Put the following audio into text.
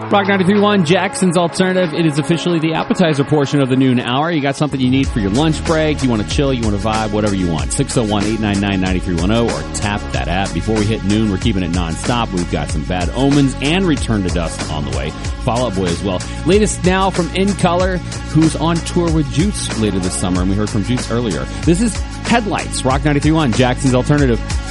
Rock 93.1, Jackson's Alternative. It is officially the appetizer portion of the noon hour. You got something you need for your lunch break. You want to chill, you want to vibe, whatever you want. 601-899-9310 or tap that app. Before we hit noon, we're keeping it nonstop. We've got some Bad Omens and Return to Dust on the way. Fall Out Boy as well. Latest now from In Color, who's on tour with Juice later this summer, and we heard from Juice earlier. This is Headlights, Rock 93.1, Jackson's Alternative.